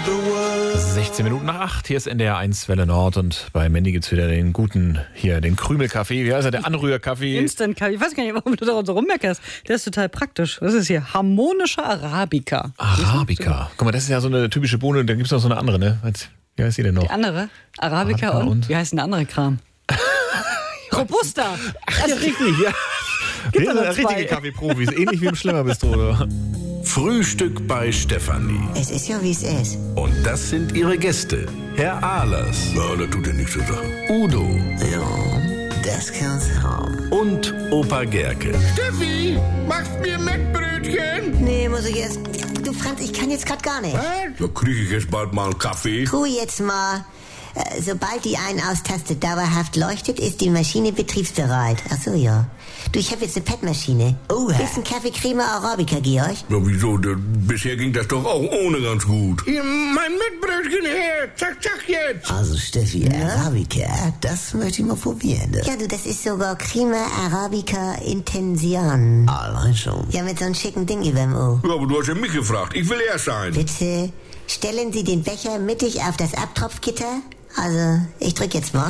the world. 16 Minuten nach 8, hier ist NDR 1 Welle Nord und bei Mandy gibt's wieder den guten, hier, den Krümelkaffee, wie heißt er, der Anrührkaffee. Instant-Kaffee, ich weiß gar nicht, warum du da so rummeckerst. Der ist total praktisch. Was ist hier? Harmonischer Arabica. Arabica. Guck mal, das ist ja so eine typische Bohne, da gibt's noch so eine andere, ne? Wie heißt die denn noch? Die andere? Arabica und? Wie heißt denn der andere Kram? Robusta. Ach, ja, richtig, ja. Wir sind richtige Kaffeeprofis, ähnlich wie im Schlemmerbistro, oder? Frühstück bei Stefanie. Es ist ja, wie es ist. Und das sind ihre Gäste. Herr Ahlers. Ja, das tut ja nichts zur Sache. Udo. Ja, das kann's haben. Und Opa Gerke. Steffi, machst mir Mettbrötchen? Nee, muss ich jetzt... Du, Franz, ich kann jetzt grad gar nicht. Da kriege ich jetzt bald mal einen Kaffee. Ruhe jetzt mal. Sobald die Ein-Aus-Taste dauerhaft leuchtet, ist die Maschine betriebsbereit. Ach so, ja. Du, ich habe jetzt eine Pet-Maschine. Oh, ist ein Kaffee Crema Arabica, Georg? Ja, wieso? Bisher ging das doch auch ohne ganz gut. Hier, mein Mettbrötchen her. Zack, zack jetzt. Also Steffi, Arabica, das möchte ich mal probieren. Ne? Ja, du, das ist sogar Crema Arabica Intension. Allein schon. Ja, mit so einem schicken Ding überm O. Ja, aber du hast ja mich gefragt. Ich will erst sein. Bitte stellen Sie den Becher mittig auf das Abtropfgitter. Also, ich drück jetzt mal.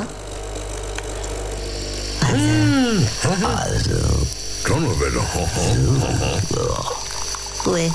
Also. Donnerwetter. Ruhe.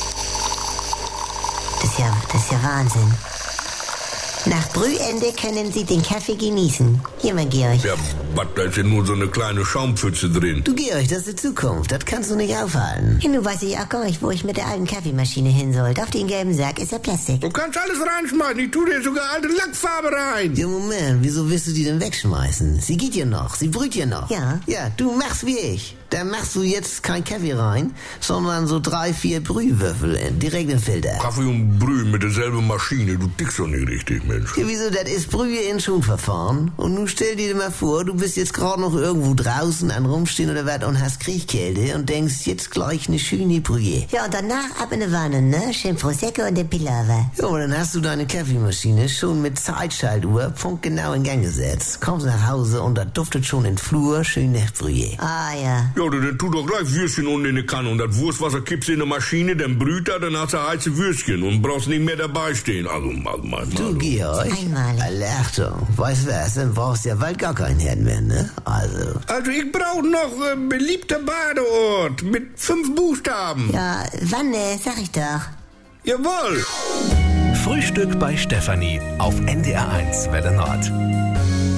Das ist ja Wahnsinn. Nach Brühende können Sie den Kaffee genießen. Hier, mein Georg. Ja, was, da ist ja nur so eine kleine Schaumpfütze drin. Du Georg, das ist die Zukunft, das kannst du nicht aufhalten. Ja, nun weiß ich auch gar nicht, wo ich mit der alten Kaffeemaschine hin soll. Auf den gelben Sack ist ja Plastik. Du kannst alles reinschmeißen. Ich tue dir sogar alte Lackfarbe rein. Ja, Moment, wieso willst du die denn wegschmeißen? Sie geht ja noch, sie brüht ja noch. Ja. Ja, du machst wie ich. Da machst du jetzt kein Kaffee rein, sondern so 3, 4 Brühwürfel direkt in den Filter. Kaffee und Brühe mit derselben Maschine. Du tickst doch nicht richtig, Mensch. Ja, wieso, das ist Brühe in Schonverfahren. Und nun stell dir mal vor, du bist jetzt gerade noch irgendwo draußen an Rumstehen oder was und hast Kriechkälte und denkst, jetzt gleich eine schöne Brühe. Ja, und danach ab in die Wanne, ne? Schön Prosecco und der Pilava. Ja, aber dann hast du deine Kaffeemaschine schon mit Zeitschaltuhr punktgenau in Gang gesetzt. Kommst nach Hause und da duftet schon in den Flur schön nach Brühe. Ah, ja. Ja, dann tu doch gleich Würstchen unten in die Kanne und das Wurstwasser kippst in die Maschine, dann brüht er, dann hast du heiße Würstchen und brauchst nicht mehr dabei stehen. Also, Du, Georg, Einmalig. Achtung, weißt du was, dann brauchst du ja bald gar keinen Herd mehr, ne? Also ich brauche noch beliebter Badeort mit 5 Buchstaben. Ja, Wanne, sag ich doch. Jawohl. Frühstück bei Stefanie auf NDR 1 Welle Nord.